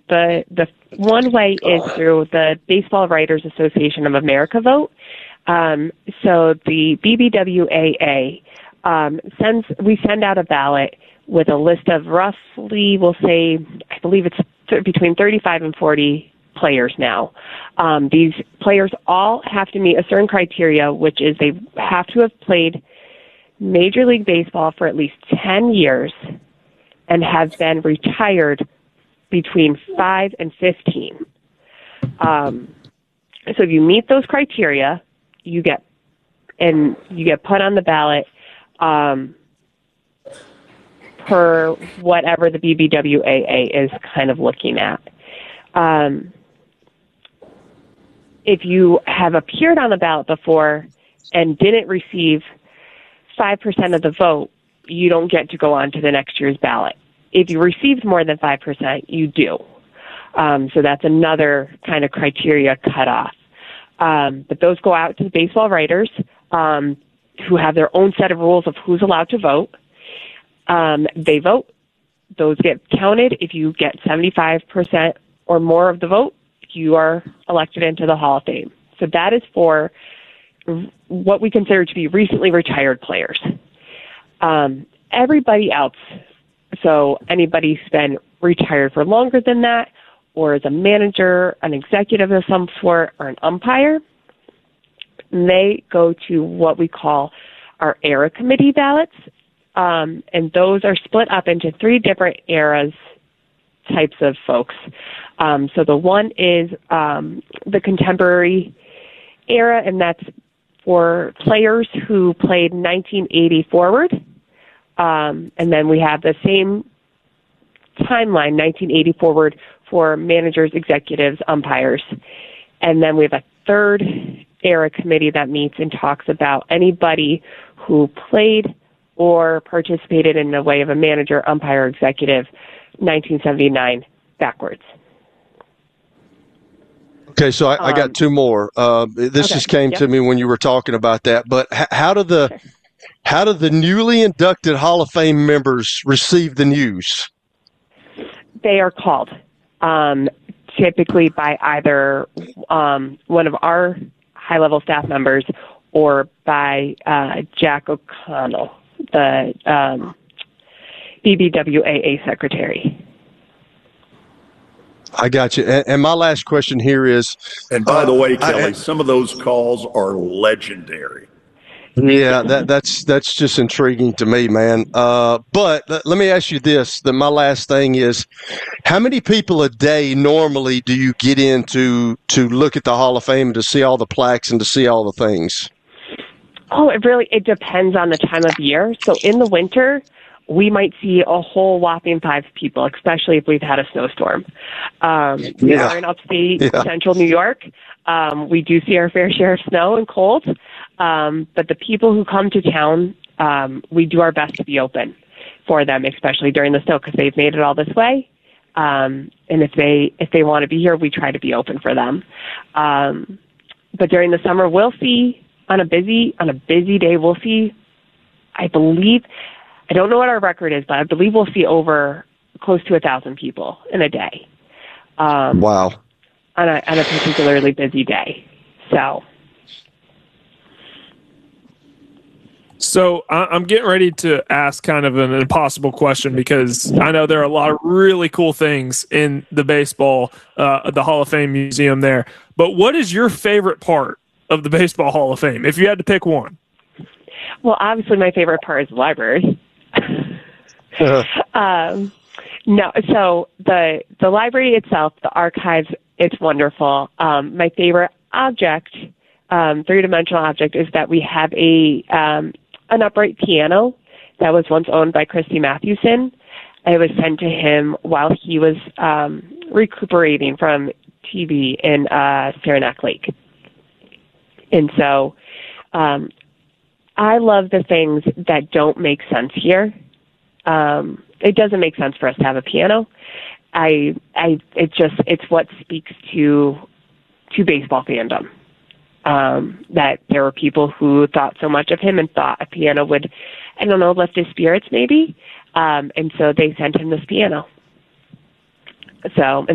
the one way is through the Baseball Writers Association of America vote. So the BBWAA we send out a ballot with a list of roughly, we'll say, I believe it's between 35 and 40 players now. These players all have to meet a certain criteria, which is they have to have played Major League Baseball for at least 10 years and have been retired between 5 and 15. So if you meet those criteria, you get put on the ballot per whatever the BBWAA is kind of looking at. If you have appeared on the ballot before and didn't receive 5% of the vote, you don't get to go on to the next year's ballot. If you received more than 5%, you do. So that's another kind of criteria cutoff. But those go out to the baseball writers who have their own set of rules of who's allowed to vote. They vote. Those get counted. If you get 75% or more of the vote, you are elected into the Hall of Fame. So that is for what we consider to be recently retired players. Everybody else, so anybody who's been retired for longer than that, or as a manager, an executive of some sort, or an umpire, they go to what we call our era committee ballots. And those are split up into 3 different eras types of folks. So the one is the contemporary era, and that's for players who played 1980 forward. And then we have the same timeline, 1980 forward, for managers, executives, umpires. And then we have a third era committee that meets and talks about anybody who played or participated in the way of a manager, umpire, executive, 1979 backwards. Okay, so I got 2 more. This just came to me when you were talking about that. But how do the newly inducted Hall of Fame members receive the news? They are called, typically by either one of our high-level staff members or by Jack O'Connell, the BBWAA secretary. I got you. And my last question here is... And by the way, Kelly, some of those calls are legendary. Yeah, that's just intriguing to me, man. But let me ask you this. My last thing is, how many people a day normally do you get in to look at the Hall of Fame and to see all the plaques and to see all the things? Oh, it depends on the time of year. So in the winter, we might see a whole whopping 5 people, especially if we've had a snowstorm. We are in upstate central New York. We do see our fair share of snow and cold. But the people who come to town, we do our best to be open for them, especially during the snow, because they've made it all this way. And if they want to be here, we try to be open for them. But during the summer, we'll see on a busy day, we'll see, I don't know what our record is, but I believe we'll see over close to 1,000 people in a day. Wow. On a particularly busy day. So I'm getting ready to ask kind of an impossible question, because I know there are a lot of really cool things in the baseball, the Hall of Fame museum there. But what is your favorite part of the Baseball Hall of Fame, if you had to pick one? Well, obviously my favorite part is the library. No, so the library itself, the archives, it's wonderful. My favorite object, 3-dimensional object, is that we have an upright piano that was once owned by Christy Mathewson. It was sent to him while he was recuperating from TB in Saranac Lake. And so I love the things that don't make sense here. It doesn't make sense for us to have a piano. It's what speaks to baseball fandom. That there were people who thought so much of him and thought a piano would, lift his spirits maybe. And so they sent him this piano. So